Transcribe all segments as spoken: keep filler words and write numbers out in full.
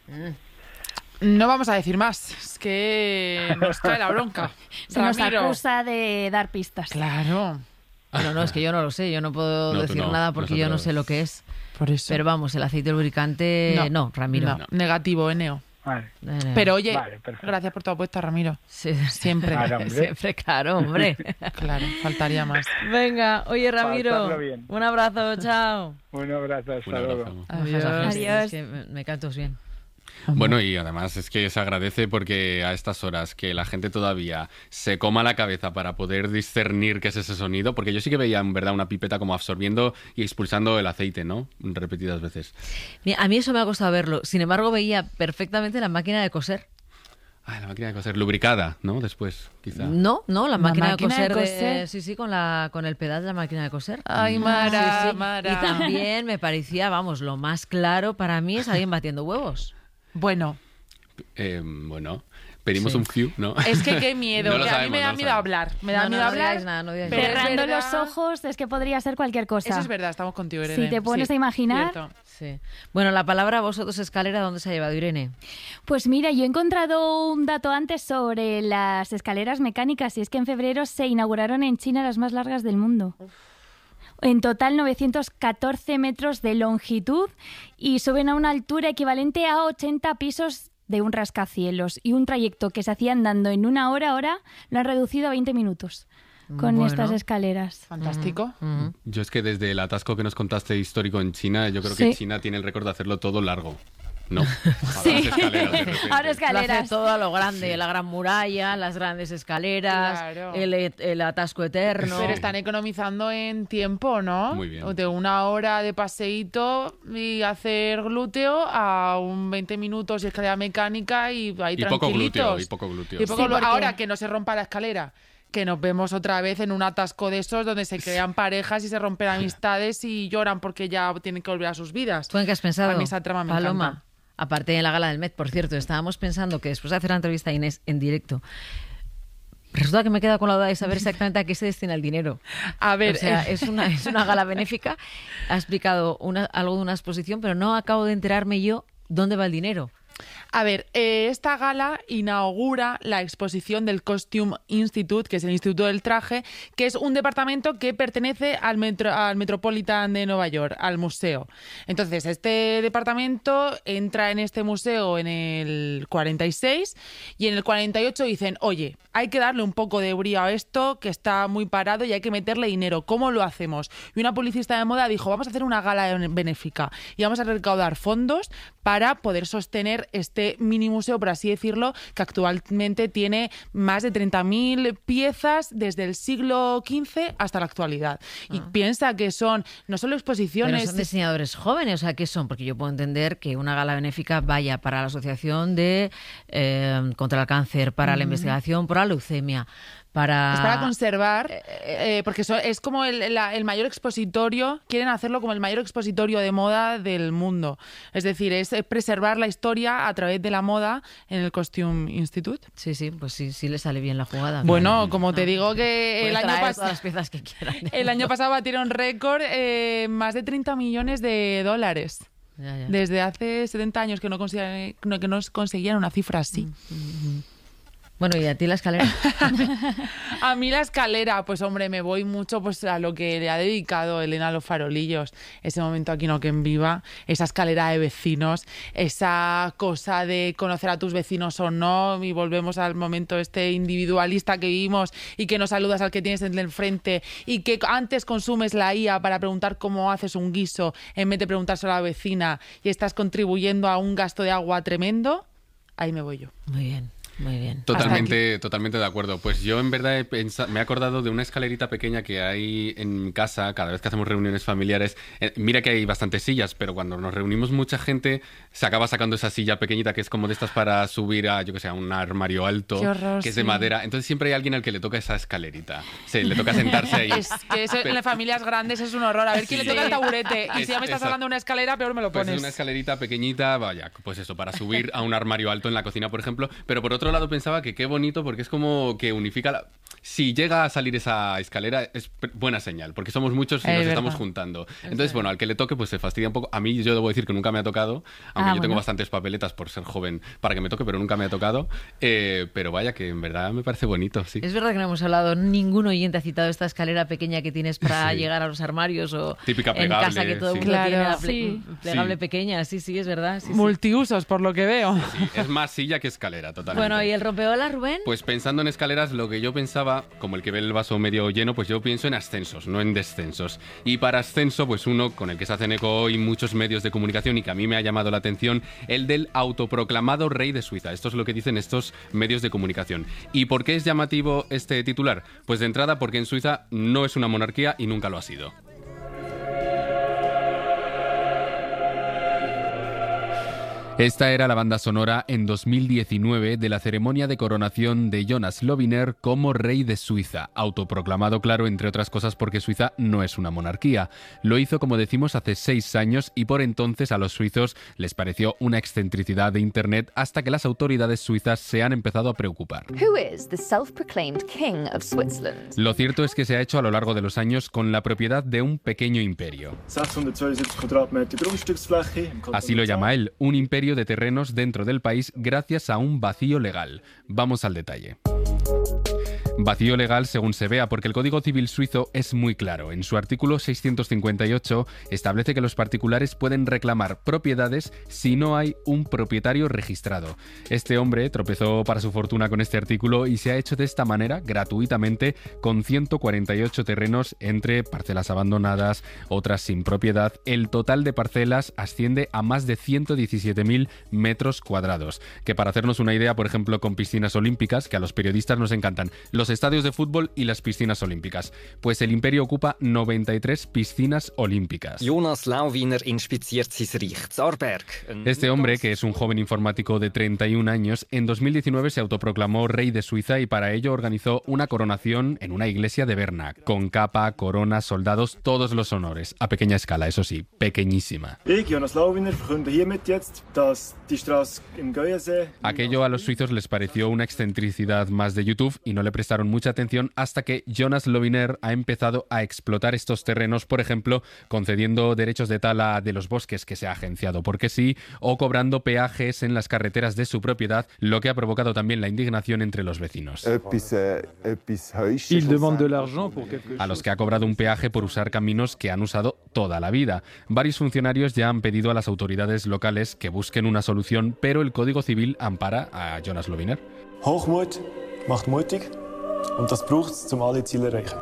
No vamos a decir más, es que nos cae la bronca. Se nos Ramiro. acusa de dar pistas. Claro. Bueno, no, es que yo no lo sé, yo no puedo No, tú decir no, nada porque yo no nosotros- sé lo que es. Por eso. Pero vamos, el aceite lubricante, no, No. Ramiro. No, negativo, Eneo. Vale. Eh, eh. Pero oye, Vale, perfecto. gracias por tu apuesta, Ramiro. Sí, Siempre. Claro, hombre. siempre, claro, hombre. Claro, faltaría más. Venga, oye, Ramiro, Pasarlo bien. un abrazo, chao. Un abrazo, hasta Un luego. abrazo. Adiós. Adiós. Es que me, me cantos bien. Bueno, y además es que se agradece porque a estas horas que la gente todavía se coma la cabeza para poder discernir qué es ese sonido, porque yo sí que veía en verdad una pipeta como absorbiendo y expulsando el aceite, ¿no? Repetidas veces. Mira, a mí eso me ha costado verlo. Sin embargo, veía perfectamente la máquina de coser. Ah, la máquina de coser lubricada, ¿no? Después, quizá. No, no, la máquina, máquina de de coser. de- coser. sí, sí, con la con el pedal de la máquina de coser. Ay, Sí, Mara, sí. Mara. Y también me parecía, vamos, lo más claro para mí es alguien batiendo huevos. Bueno, Eh, bueno, pedimos Sí. un few, ¿no? es que qué miedo, No lo que a mí sabemos, me da no lo miedo sabemos. hablar. Me da No, no, miedo no hablar. digáis nada, no digáis pero nada. es Cerrando verdad- los ojos es que podría ser cualquier cosa. Eso es verdad, estamos contigo, Irene. Si te pones Sí, a imaginar- cierto. Sí. Bueno, la palabra vosotros escalera, ¿dónde se ha llevado, Irene? Pues mira, yo he encontrado un dato antes sobre las escaleras mecánicas y es que en febrero se inauguraron en China las más largas del mundo. En total novecientos catorce metros de longitud y suben a una altura equivalente a ochenta pisos de un rascacielos y un trayecto que se hacía andando en una hora ahora lo han reducido a veinte minutos con Bueno. estas escaleras. Fantástico. Ujú. Yo es que desde el atasco que nos contaste histórico en China, yo creo Sí. que China tiene el récord de hacerlo todo largo. ¿No? Sí. Ahora las escaleras, de repente. Ahora Lo hace escaleras. todo a lo grande, la gran muralla, las grandes escaleras, Claro. el, el atasco eterno. Pero están economizando en tiempo, ¿no? Muy bien. De una hora de paseíto y hacer glúteo a un veinte minutos y escalera mecánica y ahí Y poco glúteo, tranquilitos. y poco glúteo. Y poco Sí, glú- porque- Ahora que no se rompa la escalera, que nos vemos otra vez en un atasco de esos donde se crean parejas y se rompen amistades y lloran porque ya tienen que volver a sus vidas. ¿Tú en qué has pensado? A mí esa trama me Paloma. encanta. Aparte de la gala del Met, por cierto, estábamos pensando que después de hacer la entrevista a Inés en directo, resulta que me he quedado con la duda de saber exactamente a qué se destina el dinero. A ver, O sea, eh, es una, es una gala benéfica. Ha explicado una, algo de una exposición, pero no acabo de enterarme yo dónde va el dinero. A ver, eh, esta gala inaugura la exposición del Costume Institute, que es el Instituto del Traje, que es un departamento que pertenece al, metro, al Metropolitan de Nueva York, al museo. Entonces, este departamento entra en este museo en el cuarenta y seis y en el cuarenta y ocho dicen, oye, hay que darle un poco de brío a esto, que está muy parado y hay que meterle dinero. ¿Cómo lo hacemos? Y una publicista de moda dijo, vamos a hacer una gala benéfica y vamos a recaudar fondos para poder sostener este mini museo, por así decirlo, que actualmente tiene más de treinta mil piezas desde el siglo quince hasta la actualidad. Y piensa que son no solo Pero exposiciones... son diseñadores jóvenes, o sea, ¿qué son? Porque yo puedo entender que una gala benéfica vaya para la Asociación de eh, contra el Cáncer, para la investigación, para la leucemia, para... Es para conservar, eh, porque so- es como el, la- el mayor expositorio, quieren hacerlo como el mayor expositorio de moda del mundo. Es decir, es eh, preservar la historia a través de la moda en el Costume Institute. Sí, sí, pues sí, sí le sale bien la jugada. Bueno, como te digo que Puedes el año, traer pas- todas las piezas que quieran. el año pasado batieron récord eh, más de treinta millones de dólares. Ya, ya. Desde hace setenta años que no, conseguían, no- que no conseguían una cifra así. Bueno, ¿y a ti la escalera? A mí la escalera, pues hombre, me voy mucho pues a lo que le ha dedicado Elena a los farolillos. Ese momento aquí no que en viva, esa escalera de vecinos, esa cosa de conocer a tus vecinos o no, y volvemos al momento este individualista que vivimos y que no saludas al que tienes en el frente y que antes consumes la I A para preguntar cómo haces un guiso en vez de preguntárselo a la vecina y estás contribuyendo a un gasto de agua tremendo, ahí me voy yo. Muy bien, muy bien. Totalmente, totalmente de acuerdo. Pues yo en verdad he pensa- me he acordado de una escalerita pequeña que hay en mi casa cada vez que hacemos reuniones familiares. Eh, mira que hay bastantes sillas, pero cuando nos reunimos mucha gente se acaba sacando esa silla pequeñita que es como de estas para subir a, yo que sé, a un armario alto, Qué horror, que es de sí. madera. Entonces siempre hay alguien al que le toca esa escalerita. Sí, le toca sentarse ahí. Es que eso en las familias grandes es un horror. A ver quién Sí. le toca el taburete. Y Es- si ya me estás exacto. hablando de una escalera, peor me lo Pues pones. es una escalerita pequeñita, vaya, pues eso, para subir a un armario alto en la cocina, por ejemplo. Pero por otro lado pensaba que qué bonito porque es como que unifica la... si llega a salir esa escalera es buena señal, porque somos muchos y Es nos verdad. estamos juntando. Entonces, bueno, al que le toque, pues se fastidia un poco. A mí yo debo decir que nunca me ha tocado, aunque Ah, yo bueno. tengo bastantes papeletas por ser joven para que me toque, pero nunca me ha tocado. Eh, pero vaya, que en verdad me parece bonito, sí. Es verdad que no hemos hablado, ningún oyente ha citado esta escalera pequeña que tienes para Sí. llegar a los armarios o Típica en plegable, casa que todo el sí. mundo Claro. tiene la ple- Sí. plegable Sí. pequeña. Sí, sí, es verdad. sí, sí. Multiusos, por lo que veo. Sí, es más silla que escalera, totalmente. Bueno, ¿y el rompeolas, Rubén? Pues pensando en escaleras, lo que yo pensaba, como el que ve el vaso medio lleno, pues yo pienso en ascensos, no en descensos. Y para ascenso, pues uno con el que se hacen eco hoy muchos medios de comunicación y que a mí me ha llamado la atención, el del autoproclamado rey de Suiza. Esto es lo que dicen estos medios de comunicación. ¿Y por qué es llamativo este titular? Pues de entrada porque en Suiza no es una monarquía y nunca lo ha sido. Esta era la banda sonora en dos mil diecinueve de la ceremonia de coronación de Jonas Lobiner como rey de Suiza, autoproclamado, claro, entre otras cosas porque Suiza no es una monarquía. Lo hizo, como decimos, hace seis años y por entonces a los suizos les pareció una excentricidad de Internet hasta que las autoridades suizas se han empezado a preocupar. Who is the self-proclaimed king of Switzerland? Lo cierto es que se ha hecho a lo largo de los años con la propiedad de un pequeño imperio. sechshundertzweiundsiebzig Quadratmeter Grundstücksfläche. im Kanton Así lo Luzern. llama él, un imperio de terrenos dentro del país gracias a un vacío legal. Vamos al detalle. Vacío legal según se vea, porque el Código Civil suizo es muy claro. En su artículo seiscientos cincuenta y ocho establece que los particulares pueden reclamar propiedades si no hay un propietario registrado. Este hombre tropezó para su fortuna con este artículo y se ha hecho de esta manera, gratuitamente, con ciento cuarenta y ocho terrenos entre parcelas abandonadas, otras sin propiedad. El total de parcelas asciende a más de ciento diecisiete mil metros cuadrados. Que para hacernos una idea, por ejemplo, con piscinas olímpicas, que a los periodistas nos encantan, los estadios de fútbol y las piscinas olímpicas. Pues el imperio ocupa noventa y tres piscinas olímpicas. Jonas Lobiner inspiziert sein Reich. Zarberg. Este hombre, que es un joven informático de treinta y un años, en dos mil diecinueve se autoproclamó rey de Suiza y para ello organizó una coronación en una iglesia de Berna, con capa, corona, soldados, todos los honores, a pequeña escala, eso sí, pequeñísima. Ich, Jonas Lobiner, verkünde hiermit jetzt, dass die Straße im Geuersee... Aquello a los suizos les pareció una excentricidad más de YouTube y no le prestaron mucha atención hasta que Jonas Lobiner ha empezado a explotar estos terrenos, por ejemplo, concediendo derechos de tala de los bosques que se ha agenciado porque sí, o cobrando peajes en las carreteras de su propiedad, lo que ha provocado también la indignación entre los vecinos. Il demande de l'argent pour quelque chose. A los que ha cobrado un peaje por usar caminos que han usado toda la vida. Varios funcionarios ya han pedido a las autoridades locales que busquen una solución, pero el Código Civil ampara a Jonas Lobiner. Hochmut macht mutig und das braucht's, zum alle Ziele erreichen.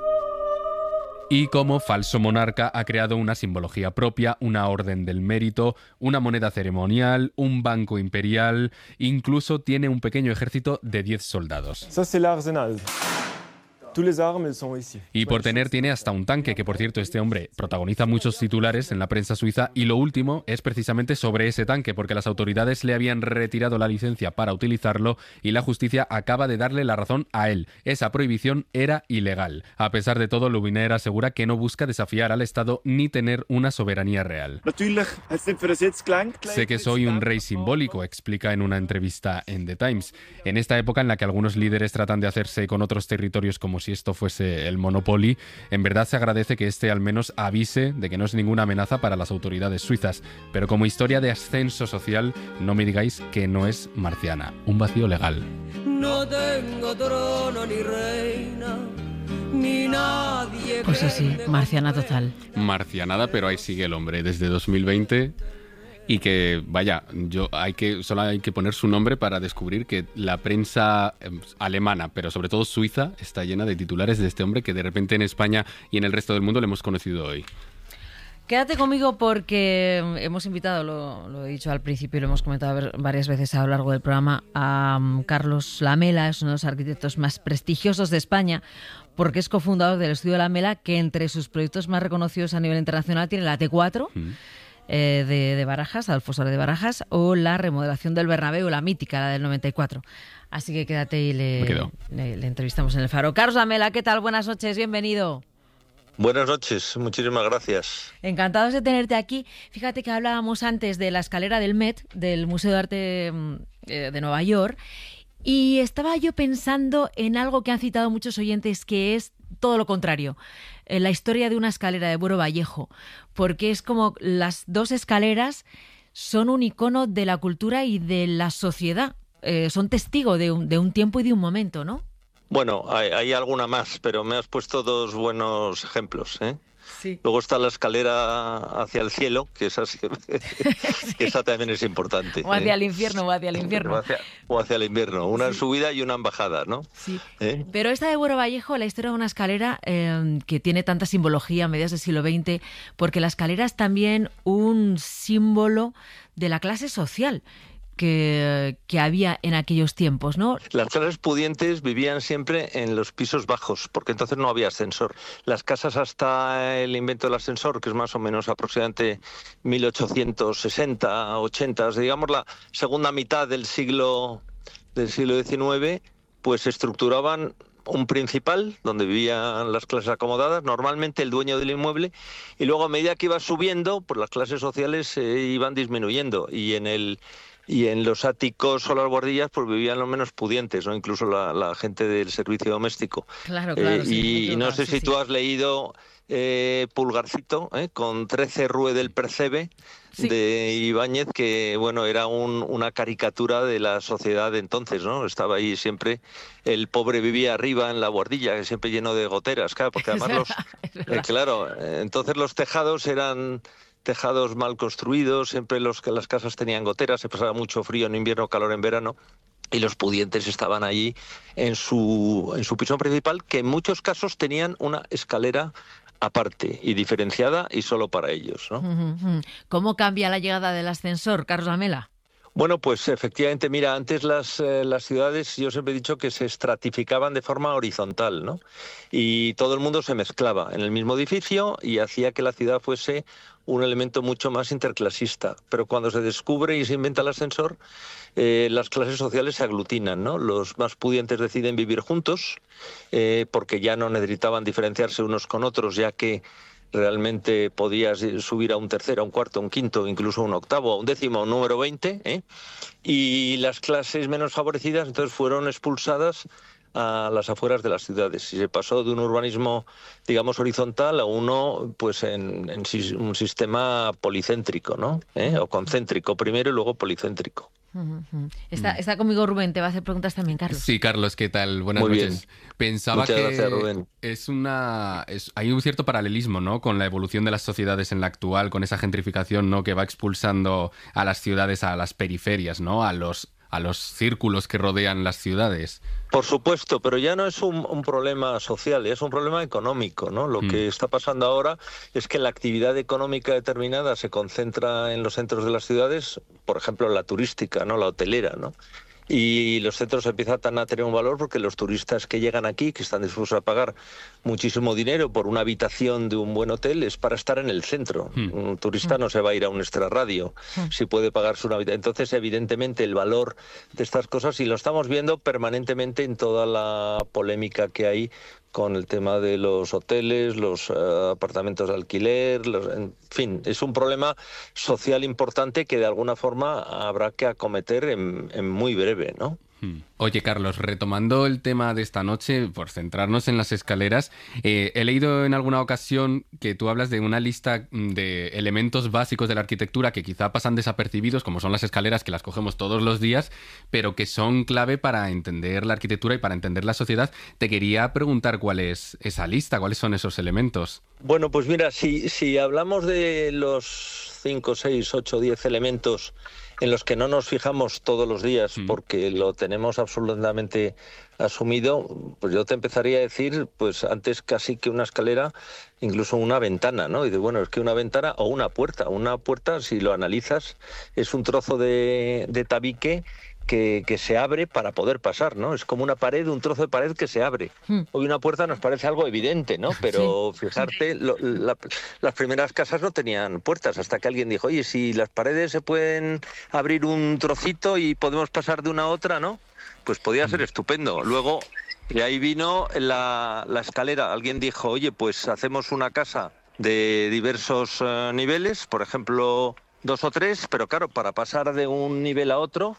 Y como falso monarca ha creado una simbología propia, una orden del mérito, una moneda ceremonial, un banco imperial, incluso tiene un pequeño ejército de diez soldados. Ça, c'est l'arsenal. Tous les armes, elles sont ici. Y por tener tiene hasta un tanque, que por cierto este hombre protagoniza muchos titulares en la prensa suiza y lo último es precisamente sobre ese tanque, porque las autoridades le habían retirado la licencia para utilizarlo y la justicia acaba de darle la razón a él. Esa prohibición era ilegal. A pesar de todo, Lobiner asegura que no busca desafiar al Estado ni tener una soberanía real. Natürlich hat's nicht für den Sitz gelangt. Sé que soy un rey simbólico, explica en una entrevista en The Times. En esta época en la que algunos líderes tratan de hacerse con otros territorios como si esto fuese el Monopoly, en verdad se agradece que este al menos avise de que no es ninguna amenaza para las autoridades suizas. Pero como historia de ascenso social, no me digáis que no es marciana, un vacío legal. No tengo trono ni reina, ni nadie. Pues así, marciana total. Marcianada, pero ahí sigue el hombre desde dos mil veinte. Y que, vaya, yo hay que solo hay que poner su nombre para descubrir que la prensa eh, alemana, pero sobre todo suiza, está llena de titulares de este hombre que de repente en España y en el resto del mundo le hemos conocido hoy. Quédate conmigo porque hemos invitado, lo, lo he dicho al principio y lo hemos comentado varias veces a lo largo del programa, a um, Carlos Lamela, es uno de los arquitectos más prestigiosos de España, porque es cofundador del Estudio Lamela, que entre sus proyectos más reconocidos a nivel internacional tiene la T cuatro, mm. eh, de, de Barajas, Adolfo Suárez de Barajas, o la remodelación del Bernabéu, la mítica, la del noventa y cuatro. Así que quédate y le, le, le entrevistamos en el Faro. Carlos Lamela, ¿qué tal? Buenas noches, bienvenido. Buenas noches, muchísimas gracias. Encantados de tenerte aquí. Fíjate que hablábamos antes de la escalera del Met, del Museo de Arte de Nueva York, Y estaba yo pensando en algo que han citado muchos oyentes, que es todo lo contrario, eh, la historia de una escalera de Buero Vallejo, porque es como las dos escaleras son un icono de la cultura y de la sociedad, eh, son testigo de un, de un tiempo y de un momento, ¿no? Bueno, hay, hay alguna más, pero me has puesto dos buenos ejemplos, ¿eh? Sí. Luego está la escalera hacia el cielo, que esa, sí, que esa también es importante. O hacia ¿eh? el infierno, o hacia el infierno. O hacia, o hacia el invierno, una Sí. subida y una en bajada, ¿no? Sí. ¿Eh? Pero esta de Buero Vallejo, la historia de una escalera eh, que tiene tanta simbología a mediados del siglo veinte, porque la escalera es también un símbolo de la clase social que, que había en aquellos tiempos, ¿no? Las clases pudientes vivían siempre en los pisos bajos, porque entonces no había ascensor. Las casas hasta el invento del ascensor, que es más o menos aproximadamente mil ochocientos sesenta, ochenta, digamos la segunda mitad del siglo del siglo diecinueve, pues se estructuraban un principal, donde vivían las clases acomodadas, normalmente el dueño del inmueble, y luego a medida que iba subiendo, pues las clases sociales se iban disminuyendo, y en el y en los áticos o las guardillas pues vivían los menos pudientes, ¿no? Incluso la, la gente del servicio doméstico. Claro, claro. Eh, sí, y, y no claro, sé sí, si sí. tú has leído eh, Pulgarcito, ¿eh? Con trece Rue del Percebe, Sí. de Ibáñez, que bueno, era un, una caricatura de la sociedad de entonces, ¿no? Estaba ahí siempre, el pobre vivía arriba en la guardilla, que siempre lleno de goteras, claro, porque además los, Es verdad. eh, claro, eh, entonces los tejados eran tejados mal construidos, siempre los que las casas tenían goteras, se pasaba mucho frío en invierno, calor en verano. Y los pudientes estaban allí en su, en su piso principal, que en muchos casos tenían una escalera aparte y diferenciada y solo para ellos, ¿no? Ujú, ujú. ¿Cómo cambia la llegada del ascensor, Carlos Lamela? Bueno, pues efectivamente, mira, antes las, eh, las ciudades, yo siempre he dicho que se estratificaban de forma horizontal, ¿no? Y todo el mundo se mezclaba en el mismo edificio y hacía que la ciudad fuese un elemento mucho más interclasista. Pero cuando se descubre y se inventa el ascensor, eh, las clases sociales se aglutinan, ¿no? Los más pudientes deciden vivir juntos, eh, porque ya no necesitaban diferenciarse unos con otros, ya que realmente podías subir a un tercero, a un cuarto, a un quinto, incluso a un octavo, a un décimo, a un número veinte, ¿eh? Y las clases menos favorecidas entonces fueron expulsadas a las afueras de las ciudades y se pasó de un urbanismo, digamos, horizontal a uno, pues, en, en si- un sistema policéntrico, ¿no? ¿Eh? O concéntrico primero y luego policéntrico. Ujú, ujú. Está, está conmigo Rubén, te va a hacer preguntas también, Carlos. Sí, Carlos, ¿qué tal? Buenas Muy noches. Pensaba Muchas que gracias, Rubén. es una es- hay un cierto paralelismo, ¿no? Con la evolución de las sociedades en la actual, con esa gentrificación, ¿no? Que va expulsando a las ciudades a las periferias, ¿no? A los a los círculos que rodean las ciudades. Por supuesto, pero ya no es un, un problema social, es un problema económico, ¿no? Lo Mm. que está pasando ahora es que la actividad económica determinada se concentra en los centros de las ciudades, por ejemplo, la turística, ¿no? La hotelera, ¿no? Y los centros empiezan a tener un valor porque los turistas que llegan aquí, que están dispuestos a pagar muchísimo dinero por una habitación de un buen hotel, es para estar en el centro. Hmm. Un turista no se va a ir a un extrarradio si puede pagarse una habitación. Entonces, evidentemente, el valor de estas cosas, y lo estamos viendo permanentemente en toda la polémica que hay con el tema de los hoteles, los eh, apartamentos de alquiler, los- en fin, es un problema social importante que de alguna forma habrá que acometer en, en muy breve, ¿no? Hmm. Oye, Carlos, retomando el tema de esta noche, por centrarnos en las escaleras, eh, he leído en alguna ocasión que tú hablas de una lista mm, de elementos básicos de la arquitectura que quizá pasan desapercibidos, como son las escaleras, que las cogemos todos los días, pero que son clave para entender la arquitectura y para entender la sociedad. Te quería preguntar cuál es esa lista, cuáles son esos elementos. Bueno, pues mira, si, si hablamos de los cinco, seis, ocho, diez elementos en los que no nos fijamos todos los días Mm. porque lo tenemos absolutamente asumido, pues yo te empezaría a decir, pues antes casi que una escalera, incluso una ventana, ¿no? Y dices, bueno, es que una ventana o una puerta. Una puerta, si lo analizas, es un trozo de, de tabique que, que se abre para poder pasar, ¿no? Es como una pared, un trozo de pared que se abre. Hmm. Hoy una puerta nos parece algo evidente, ¿no? Pero fijarte, lo- la- las primeras casas no tenían puertas hasta que alguien dijo, oye, si las paredes se pueden abrir un trocito y podemos pasar de una a otra, ¿no? Pues podía ser estupendo. Luego, de ahí vino la, la escalera. Alguien dijo, oye, pues hacemos una casa de diversos eh, niveles, por ejemplo, dos o tres, pero claro, para pasar de un nivel a otro,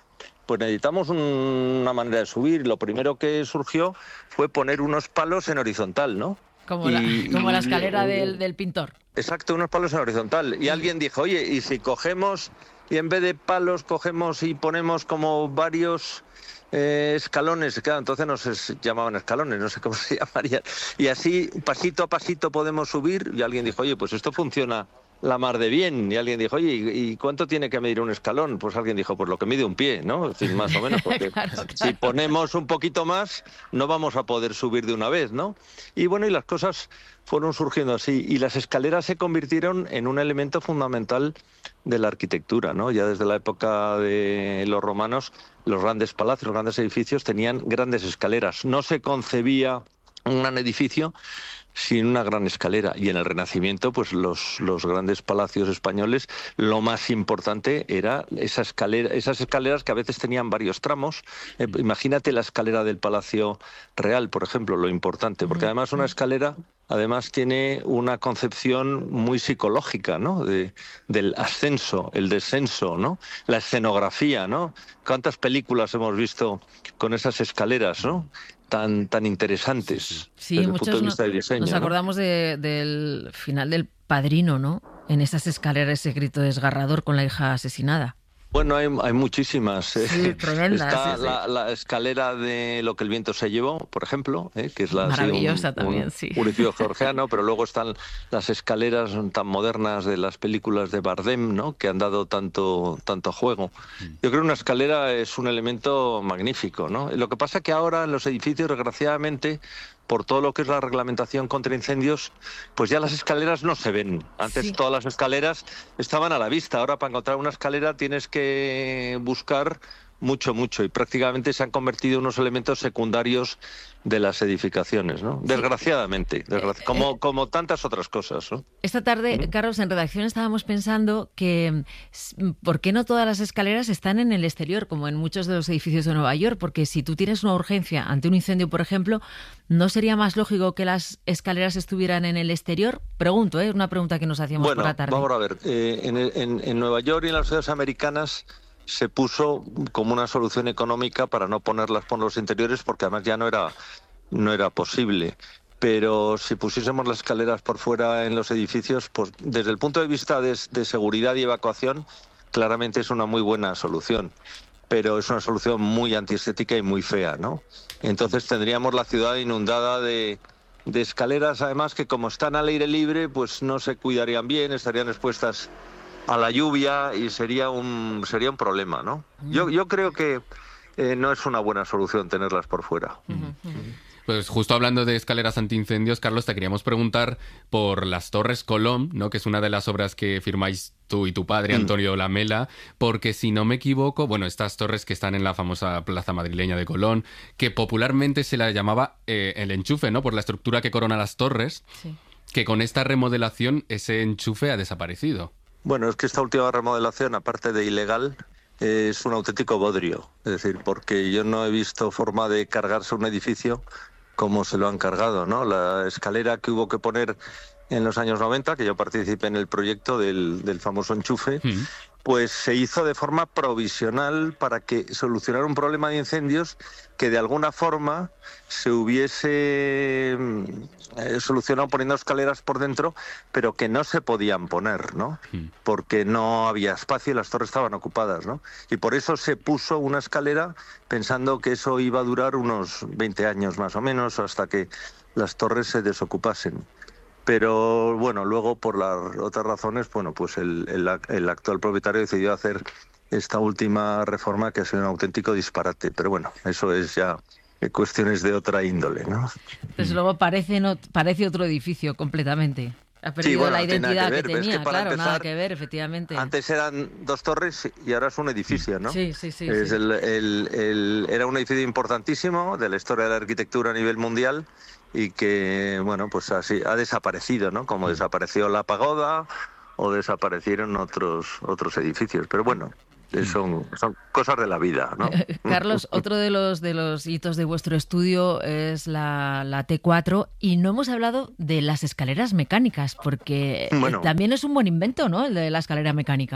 pues necesitamos un, una manera de subir. Lo primero que surgió fue poner unos palos en horizontal, ¿no? Como, y, la, como y, la escalera y, del, del pintor. Exacto, unos palos en horizontal. Y alguien dijo, oye, ¿y si cogemos y en vez de palos cogemos y ponemos como varios eh, escalones? Claro, entonces no se llamaban escalones, no sé cómo se llamarían. Y así, pasito a pasito podemos subir. Y alguien dijo, oye, pues esto funciona la mar de bien. Y alguien dijo, oye, ¿y cuánto tiene que medir un escalón? Pues alguien dijo, pues lo que mide un pie, ¿no? En fin, más o menos, porque claro, claro. Si ponemos un poquito más, no vamos a poder subir de una vez, ¿no? Y bueno, y las cosas fueron surgiendo así. Y las escaleras se convirtieron en un elemento fundamental de la arquitectura, ¿no? Ya desde la época de los romanos, los grandes palacios, los grandes edificios tenían grandes escaleras. No se concebía un gran edificio sin una gran escalera. Y en el Renacimiento, pues los, los grandes palacios españoles, lo más importante era esa escalera, esas escaleras que a veces tenían varios tramos. Eh, imagínate la escalera del Palacio Real, por ejemplo, lo importante, porque además una escalera además tiene una concepción muy psicológica, ¿no? De, del ascenso, el descenso, ¿no? La escenografía, ¿no? ¿Cuántas películas hemos visto con esas escaleras, ¿no? tan tan interesantes sí, desde el muchos punto de vista no, del diseño. Nos ¿no? acordamos de, del final del Padrino, ¿no? En esas escaleras, ese grito desgarrador con la hija asesinada. Bueno, hay, hay muchísimas. Sí, eh. tremendas. Está sí, la, sí. la escalera de Lo que el viento se llevó, por ejemplo, eh, que es la maravillosa sí, un, también, un, sí. un edificio georgiano, pero luego están las escaleras tan modernas de las películas de Bardem, ¿no? Que han dado tanto tanto juego. Yo creo que una escalera es un elemento magnífico, ¿no? Lo que pasa es que ahora en los edificios, desgraciadamente, por todo lo que es la reglamentación contra incendios, pues ya las escaleras no se ven. Antes sí. Todas las escaleras estaban a la vista. Ahora para encontrar una escalera tienes que buscar mucho, mucho. Y prácticamente se han convertido en unos elementos secundarios de las edificaciones, ¿no? Desgraciadamente, desgraci- como, como tantas otras cosas, ¿no? Esta tarde, ¿Mm? Carlos, en redacción estábamos pensando que ¿por qué no todas las escaleras están en el exterior, como en muchos de los edificios de Nueva York? Porque si tú tienes una urgencia ante un incendio, por ejemplo, ¿no sería más lógico que las escaleras estuvieran en el exterior? Pregunto, ¿eh? Una pregunta que nos hacíamos bueno, por la tarde. Vamos a ver, eh, en, en, en Nueva York y en las ciudades americanas se puso como una solución económica para no ponerlas por los interiores, porque además ya no era, no era posible. Pero si pusiésemos las escaleras por fuera en los edificios, pues desde el punto de vista de, de seguridad y evacuación, claramente es una muy buena solución. Pero es una solución muy antiestética y muy fea, ¿no? Entonces tendríamos la ciudad inundada de, de escaleras, además que como están al aire libre, pues no se cuidarían bien, estarían expuestas a la lluvia y sería un sería un problema, ¿no? Yo yo creo que eh, no es una buena solución tenerlas por fuera. Pues justo hablando de escaleras antiincendios, Carlos, te queríamos preguntar por las Torres Colón, ¿no? Que es una de las obras que firmáis tú y tu padre, Antonio Lamela, porque si no me equivoco, bueno, estas torres que están en la famosa plaza madrileña de Colón, que popularmente se la llamaba eh, el enchufe, ¿no? Por la estructura que corona las torres, sí. Que con esta remodelación ese enchufe ha desaparecido. Bueno, es que esta última remodelación, aparte de ilegal, es un auténtico bodrio. Es decir, porque yo no he visto forma de cargarse un edificio como se lo han cargado, ¿no? La escalera que hubo que poner en los años noventa, que yo participé en el proyecto del, del famoso enchufe, mm. pues se hizo de forma provisional para que solucionara un problema de incendios que de alguna forma se hubiese eh, solucionado poniendo escaleras por dentro, pero que no se podían poner, ¿no? Mm. Porque no había espacio y las torres estaban ocupadas, ¿no? Y por eso se puso una escalera pensando que eso iba a durar unos veinte años más o menos, hasta que las torres se desocupasen. Pero bueno, luego por las otras razones, bueno, pues el, el, el actual propietario decidió hacer esta última reforma que ha sido un auténtico disparate. Pero bueno, eso es ya cuestiones de otra índole, ¿no? Desde luego parece, no, parece otro edificio completamente. Ha perdido sí, bueno, la identidad que, ver, que tenía, que claro, empezar, nada que ver, efectivamente. Antes eran dos torres y ahora es un edificio, ¿no? Sí, sí, sí. Es sí. El, el, el, era un edificio importantísimo de la historia de la arquitectura a nivel mundial y que, bueno, pues así ha desaparecido, ¿no? Como desapareció la pagoda o desaparecieron otros otros edificios. Pero bueno, son, son cosas de la vida, ¿no? Carlos, otro de los de los hitos de vuestro estudio es la, la T cuatro y no hemos hablado de las escaleras mecánicas, porque bueno, también es un buen invento, ¿no? El de la escalera mecánica.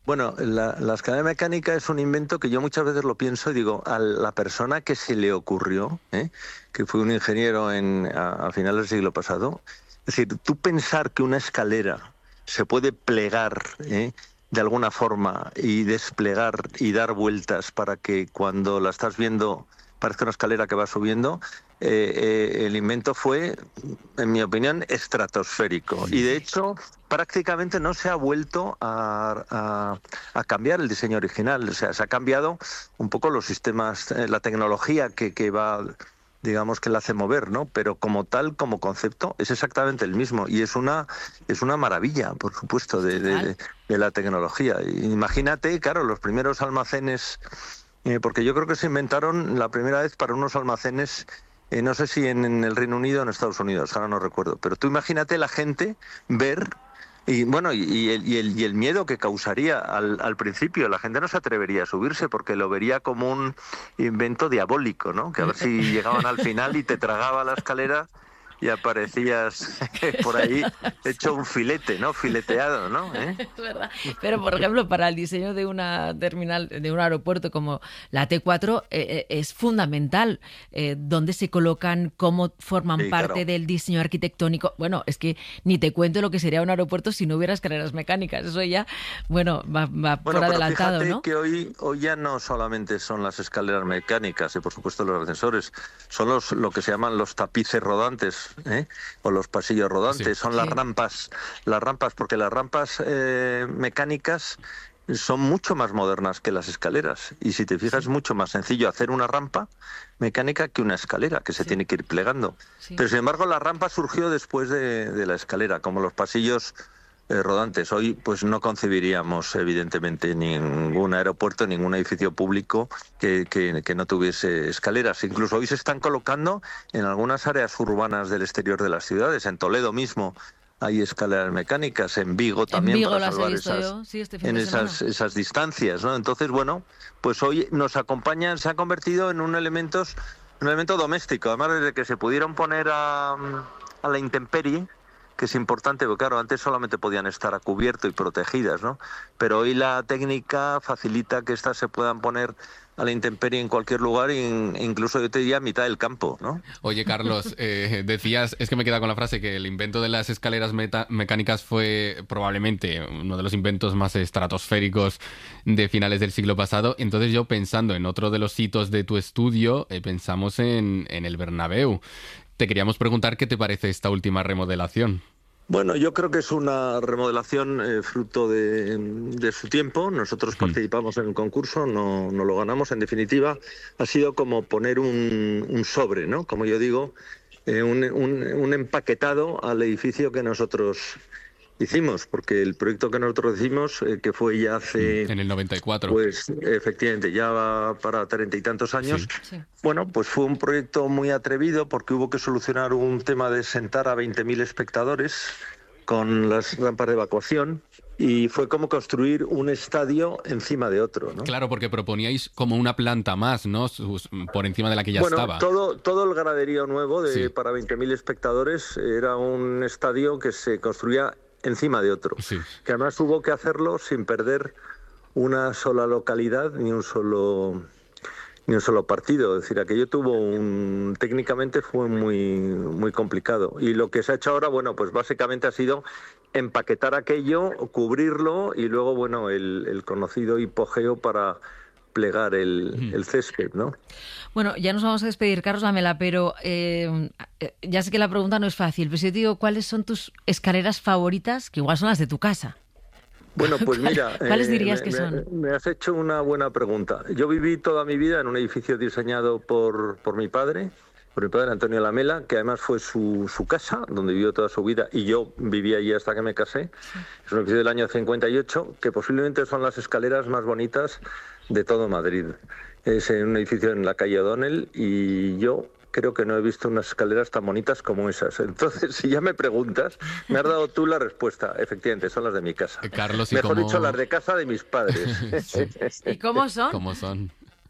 Bueno, la, la escalera mecánica es un invento que yo muchas veces lo pienso y digo, a la persona que se le ocurrió, ¿eh? que fue un ingeniero en, a, a finales del siglo pasado, es decir, tú pensar que una escalera se puede plegar ¿eh? de alguna forma y desplegar y dar vueltas para que cuando la estás viendo parezca una escalera que va subiendo, eh, eh, el invento fue, en mi opinión, estratosférico. Y de hecho, prácticamente no se ha vuelto a, a, a cambiar el diseño original. O sea, se ha cambiado un poco los sistemas, eh, la tecnología que, que va, digamos, que la hace mover, ¿no? Pero como tal, como concepto, es exactamente el mismo. Y es una, es una maravilla, por supuesto, de, de, de, de la tecnología. Imagínate, claro, los primeros almacenes... Eh, porque yo creo que se inventaron la primera vez para unos almacenes, eh, no sé si en, en el Reino Unido o en Estados Unidos, ahora no recuerdo, pero tú imagínate la gente ver, y bueno, y, y, el, y, el, y el miedo que causaría al, al principio, la gente no se atrevería a subirse porque lo vería como un invento diabólico, ¿no? Que a ver si llegaban al final y te tragaba la escalera y aparecías por ahí hecho un filete, ¿no? Fileteado, ¿no? ¿Eh? Es verdad. Pero, por ejemplo, para el diseño de una terminal, de un aeropuerto como la T cuatro, eh, es fundamental eh, dónde se colocan, cómo forman sí, parte claro. del diseño arquitectónico. Bueno, es que ni te cuento lo que sería un aeropuerto si no hubiera escaleras mecánicas. Eso ya, bueno, va, va bueno, por pero adelantado, fíjate ¿no? que hoy, hoy ya no solamente son las escaleras mecánicas y, por supuesto, los ascensores, son los lo que se llaman los tapices rodantes, ¿eh? o los pasillos rodantes, Sí. son las Sí. rampas, las rampas, porque las rampas eh, mecánicas son mucho más modernas que las escaleras. Y si te fijas, es mucho más sencillo hacer una rampa mecánica que una escalera, que se Sí. tiene que ir plegando. Sí. Pero sin embargo, la rampa surgió después de, de la escalera, como los pasillos eh, rodantes. Hoy pues no concebiríamos evidentemente ningún aeropuerto, ningún edificio público que, que, que no tuviese escaleras. Incluso hoy se están colocando en algunas áreas urbanas del exterior de las ciudades. En Toledo mismo hay escaleras mecánicas, en Vigo también, en Vigo para las he salvar visto esas, yo, sí, este fin en de esas, semana. esas distancias, ¿no? Entonces, bueno, pues hoy nos acompañan, se ha convertido en un elementos, un elemento doméstico. Además, desde que se pudieron poner a, a la intemperie, que es importante, porque claro, antes solamente podían estar a cubierto y protegidas, ¿no? Pero hoy la técnica facilita que estas se puedan poner a la intemperie en cualquier lugar, e incluso yo te diría a mitad del campo, ¿no? Oye, Carlos, eh, decías, es que me queda con la frase que el invento de las escaleras meta- mecánicas fue probablemente uno de los inventos más estratosféricos de finales del siglo pasado. Entonces yo, pensando en otro de los hitos de tu estudio, eh, pensamos en, en el Bernabéu. Te queríamos preguntar qué te parece esta última remodelación. Bueno, yo creo que es una remodelación eh, fruto de, de su tiempo. Nosotros participamos en el concurso, no, no lo ganamos. En definitiva, ha sido como poner un, un sobre, ¿no? Como yo digo, eh, un, un, un empaquetado al edificio que nosotros hicimos, porque el proyecto que nosotros hicimos, eh, que fue ya hace... En el noventa y cuatro. Pues efectivamente, ya va para treinta y tantos años. Sí. Sí. Bueno, pues fue un proyecto muy atrevido porque hubo que solucionar un tema de sentar a veinte mil espectadores con las rampas de evacuación y fue como construir un estadio encima de otro, ¿no? Claro, porque proponíais como una planta más, ¿no? Sus- por encima de la que ya bueno, estaba. todo todo el graderío nuevo de Sí. para veinte mil espectadores era un estadio que se construía encima de otro. Sí. Que además hubo que hacerlo sin perder una sola localidad ni un solo ni un solo partido. Es decir, aquello tuvo un... técnicamente fue muy, muy complicado. Y lo que se ha hecho ahora, bueno, pues básicamente ha sido empaquetar aquello, cubrirlo y luego, bueno, el, el conocido hipogeo para plegar el, el césped, ¿no? Bueno, ya nos vamos a despedir, Carlos Lamela, pero eh, ya sé que la pregunta no es fácil, pero si yo te digo, ¿cuáles son tus escaleras favoritas? Que igual son las de tu casa. Bueno, pues mira, ¿Cuáles eh, dirías me, que me- son? Me has hecho una buena pregunta. Yo viví toda mi vida en un edificio diseñado por, por mi padre, por mi padre Antonio Lamela, que además fue su, su casa, donde vivió toda su vida, y yo viví allí hasta que me casé. Es un edificio del año cincuenta y ocho, que posiblemente son las escaleras más bonitas de todo Madrid. Es en un edificio en la calle O'Donnell y yo creo que no he visto unas escaleras tan bonitas como esas. Entonces, si ya me preguntas, me has dado tú la respuesta. Efectivamente, son las de mi casa. Eh, Carlos, ¿y Mejor cómo- dicho, las de casa de mis padres. Sí. ¿Y cómo son? ¿Cómo son?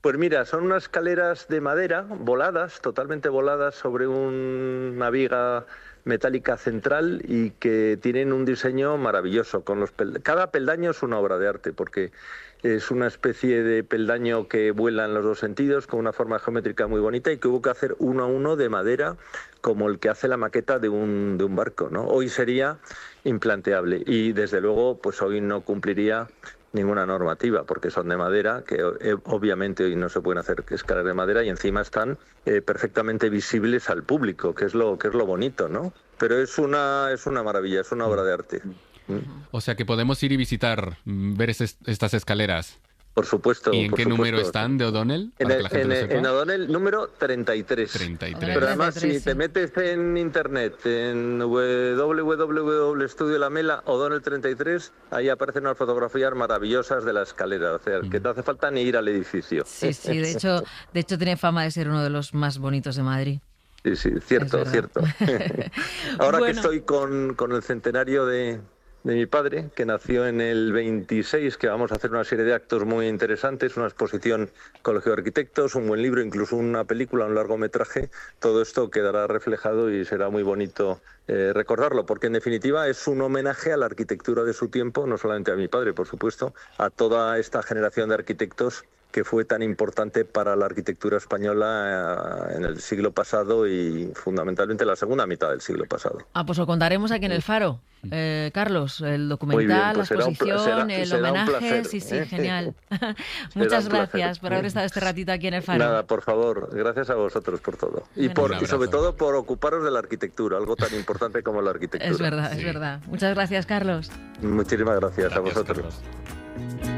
Pues mira, son unas escaleras de madera, voladas, totalmente voladas, sobre un- una viga metálica central y que tienen un diseño maravilloso. Con los pel- Cada peldaño es una obra de arte, porque es una especie de peldaño que vuela en los dos sentidos, con una forma geométrica muy bonita y que hubo que hacer uno a uno de madera, como el que hace la maqueta de un, de un barco, ¿no? Hoy sería implanteable y desde luego pues hoy no cumpliría ninguna normativa porque son de madera, que eh, obviamente hoy no se pueden hacer escaleras de madera y encima están eh, perfectamente visibles al público, que es lo que es lo bonito, ¿no? Pero es una es una maravilla, es una obra de arte. O sea que podemos ir y visitar, mm, ver es- estas escaleras. Por supuesto. ¿Y en por qué supuesto. número están de O'Donnell? En, Para el- que la gente en, lo el- sepa. en O'Donnell número treinta y tres. treinta y tres. Pero además, treinta y tres, si te sí. metes en internet, en w w w punto estudio lamela O'Donnell treinta y tres, ahí aparecen unas fotografías maravillosas de la escalera. O sea, que no hace falta ni ir al edificio. Sí, sí, de hecho, de hecho tiene fama de ser uno de los más bonitos de Madrid. Sí, sí, cierto, Es cierto. Ahora Bueno. que estoy con, con el centenario de, de mi padre, que nació en el veintiséis, que vamos a hacer una serie de actos muy interesantes, una exposición Colegio de Arquitectos, un buen libro, incluso una película, un largometraje, todo esto quedará reflejado y será muy bonito eh, recordarlo, porque en definitiva es un homenaje a la arquitectura de su tiempo, no solamente a mi padre, por supuesto, a toda esta generación de arquitectos que fue tan importante para la arquitectura española eh, en el siglo pasado y fundamentalmente la segunda mitad del siglo pasado. Ah, pues lo contaremos aquí en el Faro. Eh, Carlos, el Muy bien, documental, pues la será un pla- exposición, será- el será un homenaje. placer, Sí, sí, ¿eh? genial. Será Muchas un placer. gracias por haber estado este ratito aquí en el Faro. Nada, por favor, gracias a vosotros por todo. Y, Bueno. por, Un y sobre abrazo. todo por ocuparos de la arquitectura, algo tan importante como la arquitectura. Es verdad, es Sí. verdad. Muchas gracias, Carlos. Muchísimas gracias, a Gracias, vosotros. Carlos.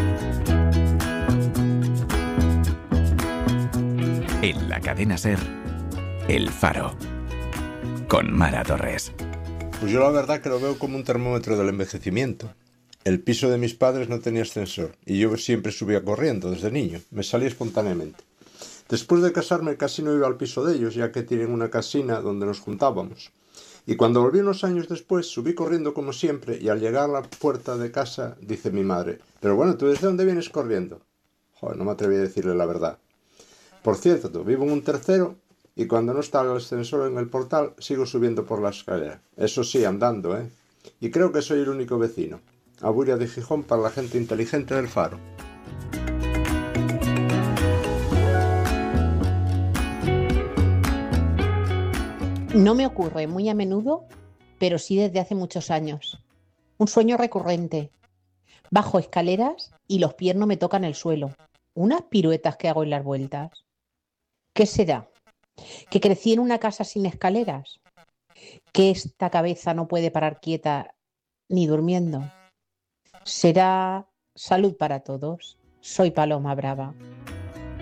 En la cadena SER, El Faro, con Mara Torres. Pues yo la verdad que lo veo como un termómetro del envejecimiento. El piso de mis padres no tenía ascensor y yo siempre subía corriendo desde niño, me salía espontáneamente. Después de casarme casi no iba al piso de ellos, ya que tienen una casina donde nos juntábamos. Y cuando volví unos años después, subí corriendo como siempre y al llegar a la puerta de casa, dice mi madre: «Pero bueno, ¿tú desde dónde vienes corriendo?». Joder, no me atreví a decirle la verdad. Por cierto, vivo en un tercero y cuando no está el ascensor en el portal, sigo subiendo por la escalera. Eso sí, andando, ¿eh? Y creo que soy el único vecino. Aburia de Gijón para la gente inteligente del Faro. No me ocurre muy a menudo, pero sí desde hace muchos años. Un sueño recurrente. Bajo escaleras y los pies no me tocan el suelo. Unas piruetas que hago en las vueltas. ¿Qué será? ¿Que crecí en una casa sin escaleras? ¿Que esta cabeza no puede parar quieta ni durmiendo? ¿Será salud para todos? Soy Paloma Brava.